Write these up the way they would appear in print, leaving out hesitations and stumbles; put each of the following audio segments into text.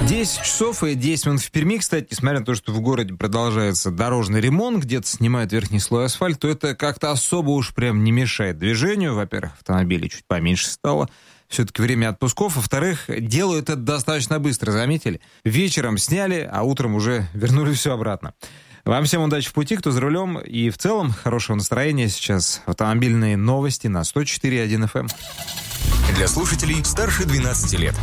10 часов и 10 минут в Перми. Кстати, несмотря на то, что в городе продолжается дорожный ремонт, где-то снимают верхний слой асфальта, то это как-то особо уж прям не мешает движению. Во-первых, автомобилей чуть поменьше стало. Все-таки время отпусков. Во-вторых, делают это достаточно быстро, заметили? Вечером сняли, а утром уже вернули все обратно. Вам всем удачи в пути, кто за рулем. И в целом хорошего настроения сейчас. Автомобильные новости на 104.1 FM. Для слушателей старше 12 лет.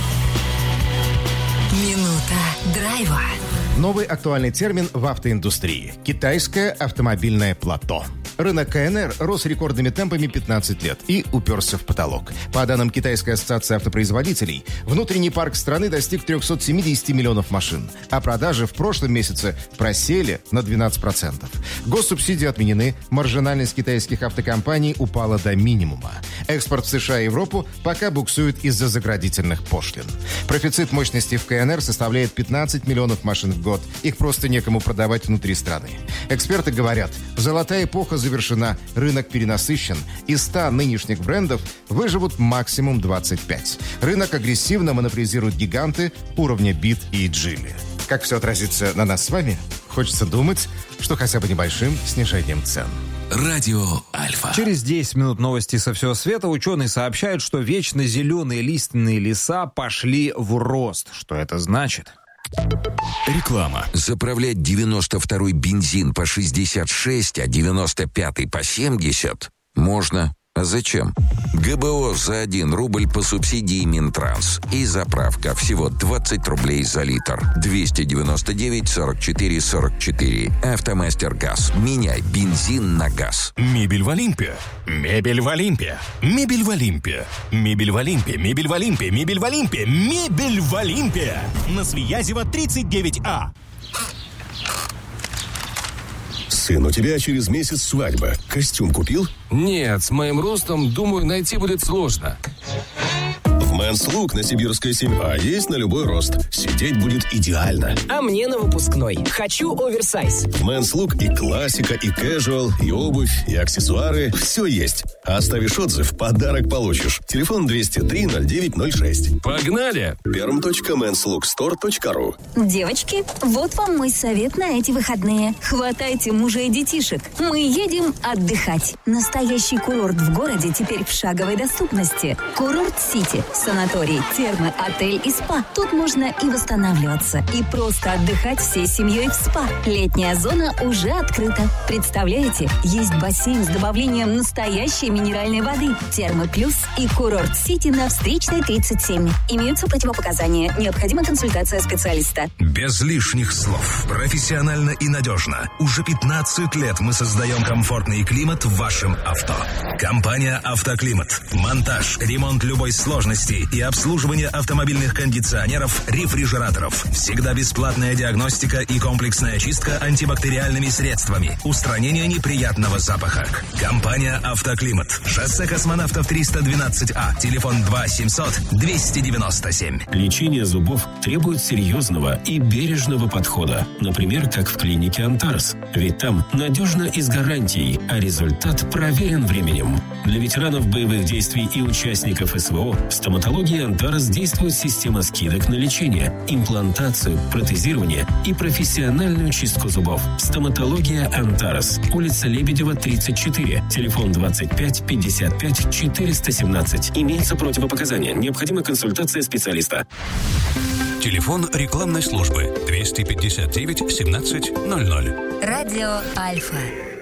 Минута драйва. Новый актуальный термин в автоиндустрии – китайское автомобильное плато. Рынок КНР рос рекордными темпами 15 лет и уперся в потолок. По данным Китайской ассоциации автопроизводителей, внутренний парк страны достиг 370 миллионов машин, а продажи в прошлом месяце просели на 12%. Госсубсидии отменены, маржинальность китайских автокомпаний упала до минимума. Экспорт в США и Европу пока буксует из-за заградительных пошлин. Профицит мощности в КНР составляет 15 миллионов машин в год. Их просто некому продавать внутри страны. Эксперты говорят, золотая эпоха завершена, рынок перенасыщен. Из 100 нынешних брендов выживут максимум 25. Рынок агрессивно монополизируют гиганты уровня Бит и Джили. Как все отразится на нас с вами? Хочется думать, что хотя бы небольшим снижением цен. Радио Альфа. Через 10 минут новости со всего света. Ученые сообщают, что вечно зеленые лиственные леса пошли в рост. Что это значит? Реклама. Заправлять 92-й бензин по 66, а 95-й по 70 можно. А зачем? ГБО за 1 рубль по субсидии Минтранс. И заправка всего 20 рублей за литр. 299 44 44. Автомастер ГАЗ. Меняй бензин на газ. Мебель в Олимпе. Мебель в Олимпе. Мебель в Олимпе. Мебель в Олимпе. Мебель в Олимпе. Мебель в Олимпе. Мебель в Олимпе. На Свиязева 39А. Сын, у тебя через месяц свадьба. Костюм купил? Нет, с моим ростом, думаю, найти будет сложно. В Men's Look на Сибирской 7А есть на любой рост. Сидеть будет идеально. А мне на выпускной. Хочу оверсайз. В Men's Look и классика, и casual, и обувь, и аксессуары. Все есть. А оставишь отзыв, подарок получишь. Телефон 203-0906. Погнали! perm.menslookstore.ru. Девочки, вот вам мой совет на эти выходные. Хватайте мужа и детишек. Мы едем отдыхать. Настоящий курорт в городе теперь в шаговой доступности. Курорт-Сити. Санаторий, термы, отель и спа. Тут можно и восстанавливаться, и просто отдыхать всей семьей в спа. Летняя зона уже открыта. Представляете, есть бассейн с добавлением настоящей минеральной воды. Термы плюс и Курорт-Сити на Встречной 37. Имеются противопоказания. Необходима консультация специалиста. Без лишних слов. Профессионально и надежно. Уже 15 лет мы создаем комфортный климат в вашем авто. Компания «Автоклимат». Монтаж, ремонт любой сложности и обслуживание автомобильных кондиционеров, рефрижераторов. Всегда бесплатная диагностика и комплексная чистка антибактериальными средствами. Устранение неприятного запаха. Компания «Автоклимат». Шоссе Космонавтов 312А. Телефон 2-700-297. Лечение зубов требует серьезного и бережного подхода. Например, как в клинике «Антарес». Ведь там надежно и с гарантией, а результат проверен временем. Для ветеранов боевых действий и участников СВО в стоматологии «Антарес» действует система скидок на лечение, имплантацию, протезирование и профессиональную чистку зубов. Стоматология «Антарес». Улица Лебедева, 34. Телефон 25 55 417. Имеются противопоказания. Необходима консультация специалиста. Телефон рекламной службы 259 17 00. Радио Альфа.